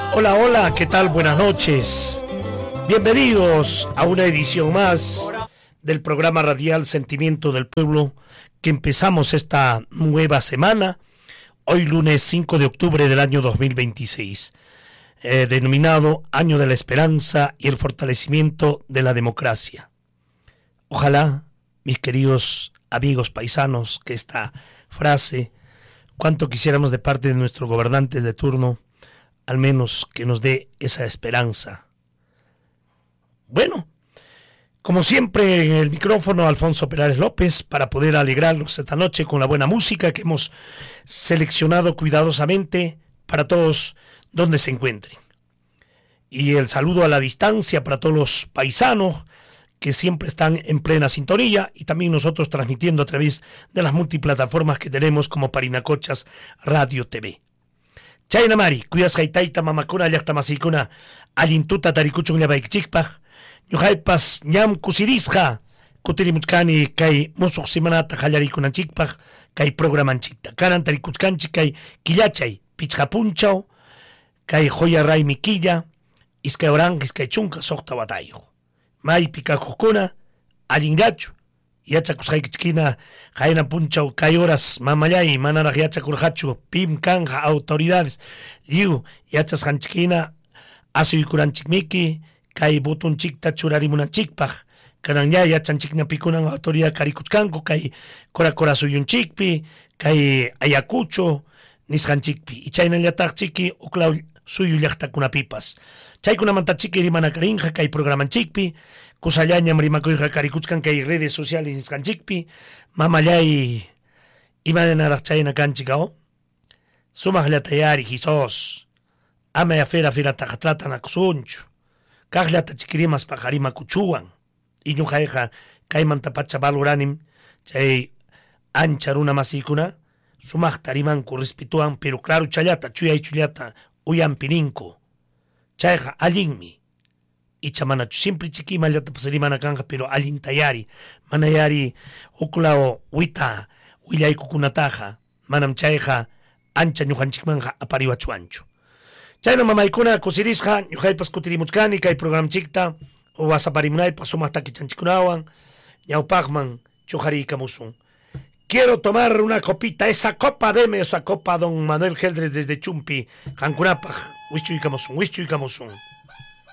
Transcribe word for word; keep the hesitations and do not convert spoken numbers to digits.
Hola, hola, ¿qué tal? Buenas noches. Bienvenidos a una edición más del programa radial Sentimiento del Pueblo, que empezamos esta nueva semana, hoy lunes cinco de octubre del año dos mil veintiséis, eh, denominado Año de la Esperanza y el Fortalecimiento de la Democracia. Ojalá, mis queridos amigos paisanos, que esta frase, cuánto quisiéramos de parte de nuestros gobernantes de turno, al menos que nos dé esa esperanza. Bueno, como siempre en el micrófono Alfonso Pérez López, para poder alegrarlos esta noche con la buena música que hemos seleccionado cuidadosamente para todos donde se encuentren. Y el saludo a la distancia para todos los paisanos que siempre están en plena sintonía, y también nosotros transmitiendo a través de las multiplataformas que tenemos como Parinacochas Radio T V. Chayna Mari, cuidas haitaita mamakuna llaqta masikuna allintuta tarikuchun llapaykchikpaq, ñuqaypas ñam kusirisqa kutirimuchkani kay musuq simanata qallarikunanchikpaq kay programanchikta. Kanan tarikuchkanchik kay killachay pichqa punchaw, kay joya raymi killa, iskay oranqa iskay chunka soqta watayuq. Maypi kakuqkuna allingachu yachakusqaykichkina qayna punchaw kay horas mamallay manaraq yachakurqachu pim kanja autoridades lliw yachasqanchikina asuykuranchikmiki kay botonchikta churarimunanchikpaq kanan ya yachanchiknapikunan autoridad karikuchkanku kay kora kora suyunchikpi kay ayakucho nisqanchikpi y chaynallataqchiki uklaw suyu llaqtakunapipas chaykunamantachiki rimanakarinqa kay programanchikpi kusallañam rimakuyqa karikuchkan kay redes sociales nisqanchikpi mamallay imanaraq chayna kanchikao sumaqllata yari Jisos ama yafera firataqa tratanakusunchu kaqllata chikirimaspaq rimakuchuwan y ñuqayqa kaymanta pacha valoranim chay ancha runa masiykuna sumaqta rimanku respetuwan pero claro challata chuyaychullata uyampirinku chayqa allinmi icha manachu siempre chiki mallata pasarimana kanja pero allinta yari mana yari uklao wita willaykukunataqa manam chayqa ancha ñuqanchikmanja apariwachuanchu. Chayna mamaykuna kusirisqa ñuqaypas kutirimuchkani kay programchikta wasaparimunaypaq sumaqta kichanchikunawan ñawpaqman chuqariykamusun. Quiero tomar una copita, esa copa, deme esa copa, don Manuel Geldres desde Chumpi, Jankunapaj, Huichuikamosun, Huichuikamosun.